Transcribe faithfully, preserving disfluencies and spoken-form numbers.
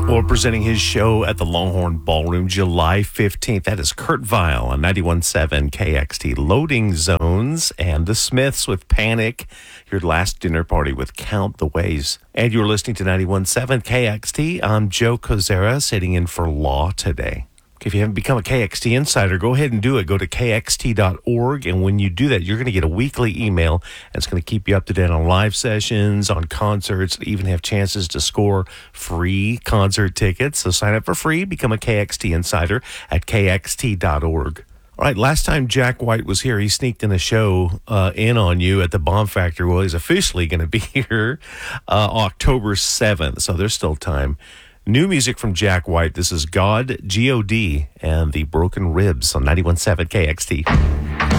Or presenting his show at the Longhorn Ballroom July fifteenth. That is Kurt Vile on ninety-one point seven K X T. Loading Zones and the Smiths with Panic. Your last dinner party with Count the Ways. And you're listening to ninety-one point seven K X T. I'm Joe Kozera, sitting in for Law today. Okay, if you haven't become a K X T insider, go ahead and do it. Go to K X T dot org, and when you do that, you're going to get a weekly email, and it's going to keep you up to date on live sessions, on concerts, even have chances to score free concert tickets. So sign up for free, become a K X T insider at K X T dot org. All right, last time Jack White was here, he sneaked in a show uh, in on you at the Bomb Factory. Well, he's officially going to be here uh, October seventh, so there's still time. New music from Jack White. This is God, G O D, and the Broken Ribs on ninety-one point seven K X T.